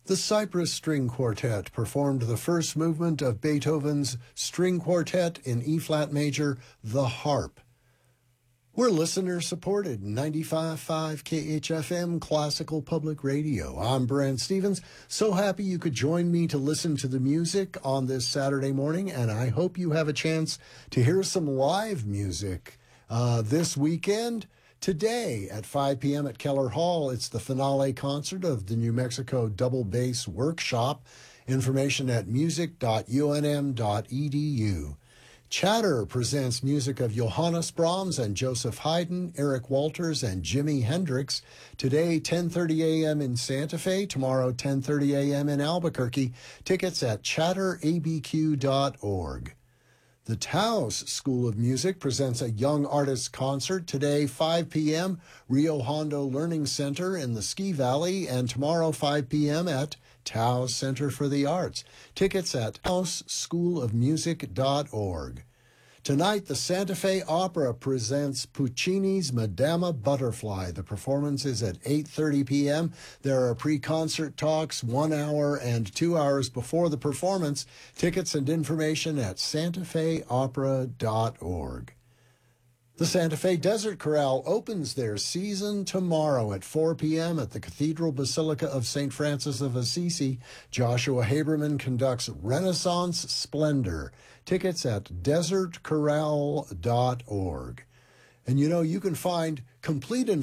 The Cyprus String Quartet performed the first movement of Beethoven's String Quartet in E-flat major, The Harp. We're listener-supported, 95.5 KHFM Classical Public Radio. I'm Brent Stevens. So happy you could join me to listen to the music on this Saturday morning, and I hope you have a chance to hear some live music this weekend. Today at 5 p.m. at Keller Hall, it's the finale concert of the New Mexico Double Bass Workshop. Information at music.unm.edu. Chatter presents music of Johannes Brahms and Joseph Haydn, Eric Walters, and Jimi Hendrix. Today, 10:30 a.m. in Santa Fe. Tomorrow, 10:30 a.m. in Albuquerque. Tickets at chatterabq.org. The Taos School of Music presents a young artist concert today, 5 p.m., Rio Hondo Learning Center in the Ski Valley, and tomorrow, 5 p.m. at Taos Center for the Arts. Tickets at taosschoolofmusic.org. Tonight, the Santa Fe Opera presents Puccini's Madama Butterfly. The performance is at 8:30 p.m. There are pre-concert talks 1 hour and 2 hours before the performance. Tickets and information at santafeopera.org. The Santa Fe Desert Chorale opens their season tomorrow at 4 p.m. at the Cathedral Basilica of St. Francis of Assisi. Joshua Haberman conducts Renaissance Splendor. Tickets at desertchorale.org. And you know, you can find complete